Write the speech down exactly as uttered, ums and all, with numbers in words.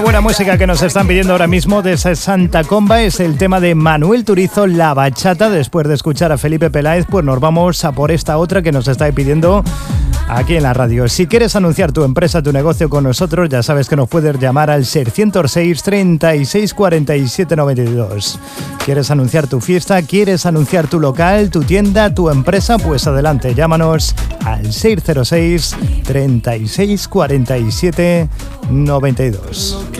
Buena música que nos están pidiendo ahora mismo de esa Santa Comba es el tema de Manuel Turizo, La Bachata. Después de escuchar a Felipe Peláez, pues nos vamos a por esta otra que nos está pidiendo aquí en la radio. Si quieres anunciar tu empresa, tu negocio con nosotros, ya sabes que nos puedes llamar al seiscientos seis, treinta y seis, cuarenta y siete, noventa y dos. ¿Quieres anunciar tu fiesta? ¿Quieres anunciar tu local, tu tienda, tu empresa? Pues adelante, llámanos al seiscientos seis, treinta y seis, cuarenta y siete, noventa y dos.